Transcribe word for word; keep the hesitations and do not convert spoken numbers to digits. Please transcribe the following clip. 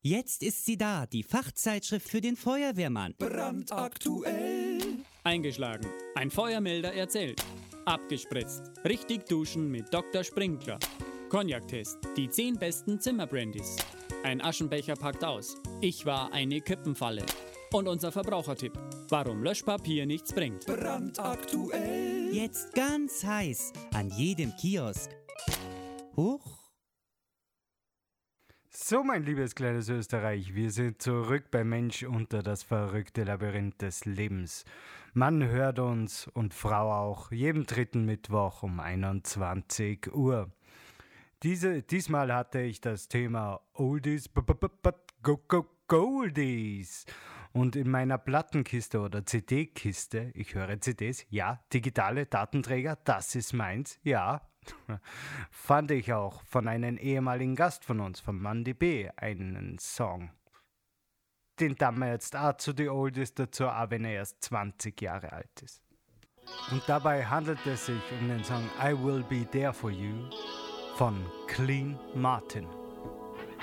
Jetzt ist sie da, die Fachzeitschrift für den Feuerwehrmann. Brandaktuell. Eingeschlagen. Ein Feuermelder erzählt. Abgespritzt. Richtig duschen mit Doktor Sprinkler. Cognac-Test. Die zehn besten Zimmerbrandys. Ein Aschenbecher packt aus. Ich war eine Kippenfalle. Und unser Verbrauchertipp. Warum Löschpapier nichts bringt. Brandaktuell. Jetzt ganz heiß an jedem Kiosk. Huch. So, mein liebes kleines Österreich, wir sind zurück bei Mensch unter das verrückte Labyrinth des Lebens. Mann hört uns und Frau auch, jeden dritten Mittwoch um einundzwanzig Uhr. Diese, diesmal hatte ich das Thema Oldies, but go, go, Goldies. Und in meiner Plattenkiste oder C D-Kiste, ich höre C Ds, ja, digitale Datenträger, das ist meins, ja, fand ich auch von einem ehemaligen Gast von uns, von Mandy B, einen Song. Den tun wir jetzt auch zu den Oldies dazu, auch wenn er erst zwanzig Jahre alt ist. Und dabei handelt es sich um den Song I Will Be There For You von Clean Martin.